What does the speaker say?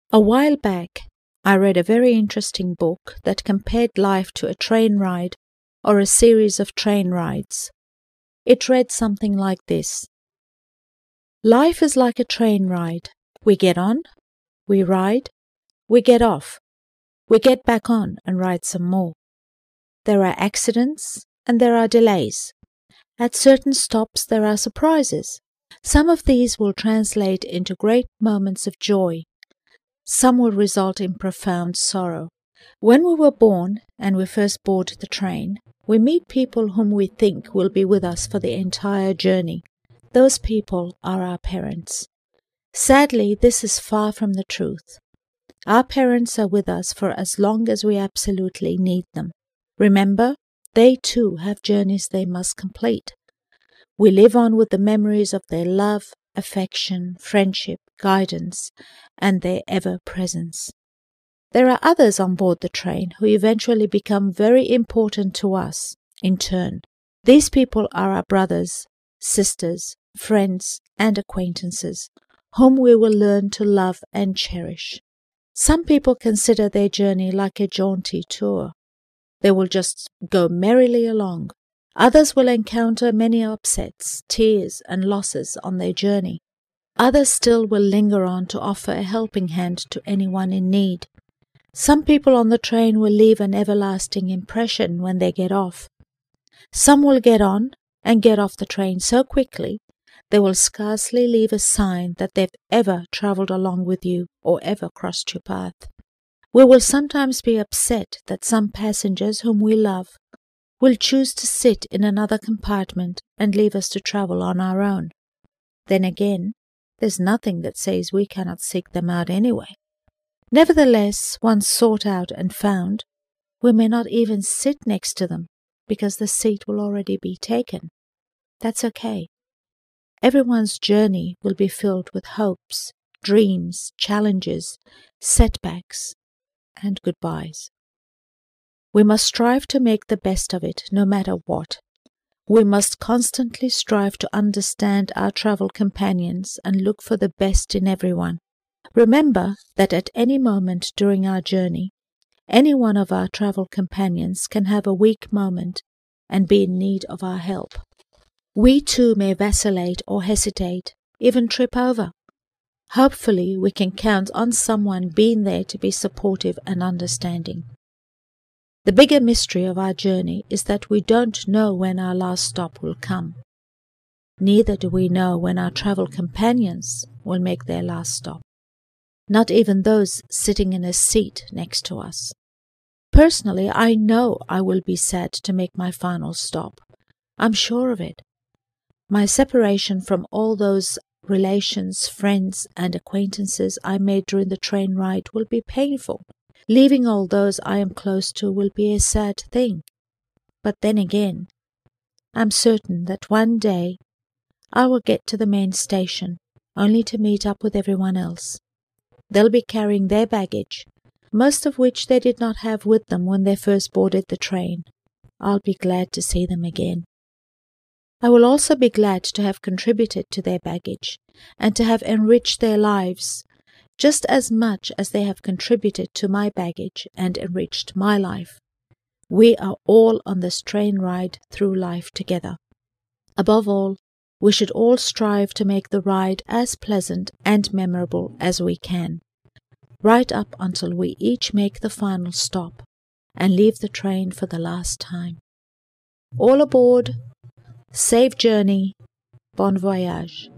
A while back, I read a very interesting book that compared life to a train ride or a series of train rides. It read something like this. Life is like a train ride. We get on, we ride, we get off, we get back on and ride some more. There are accidents and there are delays. At certain stops there are surprises. Some of these will translate into great moments of joy. Some will result in profound sorrow. When we were born and we first board the train, we meet people whom we think will be with us for the entire journey. Those people are our parents. Sadly, this is far from the truth. Our parents are with us for as long as we absolutely need them. Remember, they too have journeys they must complete. We live on with the memories of their love, affection, friendship, guidance, and their ever-presence. There are others on board the train who eventually become very important to us, in turn. These people are our brothers, sisters, friends, and acquaintances, whom we will learn to love and cherish. Some people consider their journey like a jaunty tour. They will just go merrily along. Others will encounter many upsets, tears, and losses on their journey. Others still will linger on to offer a helping hand to anyone in need. Some people on the train will leave an everlasting impression when they get off. Some will get on and get off the train so quickly they will scarcely leave a sign that they've ever travelled along with you or ever crossed your path. We will sometimes be upset that some passengers whom we love will choose to sit in another compartment and leave us to travel on our own. Then again, there's nothing that says we cannot seek them out anyway. Nevertheless, once sought out and found, we may not even sit next to them because the seat will already be taken. That's okay. Everyone's journey will be filled with hopes, dreams, challenges, setbacks, and goodbyes. We must strive to make the best of it, no matter what. We must constantly strive to understand our travel companions and look for the best in everyone. Remember that at any moment during our journey, any one of our travel companions can have a weak moment and be in need of our help. We too may vacillate or hesitate, even trip over. Hopefully, we can count on someone being there to be supportive and understanding. The bigger mystery of our journey is that we don't know when our last stop will come. Neither do we know when our travel companions will make their last stop. Not even those sitting in a seat next to us. Personally, I know I will be sad to make my final stop. I'm sure of it. My separation from all those relations, friends, and acquaintances I made during the train ride will be painful. Leaving all those I am close to will be a sad thing. But then again, I'm certain that one day I will get to the main station, only to meet up with everyone else. They'll be carrying their baggage, most of which they did not have with them when they first boarded the train. I'll be glad to see them again. I will also be glad to have contributed to their baggage and to have enriched their lives, just as much as they have contributed to my baggage and enriched my life. We are all on this train ride through life together. Above all, we should all strive to make the ride as pleasant and memorable as we can, right up until we each make the final stop and leave the train for the last time. All aboard! Safe journey! Bon voyage!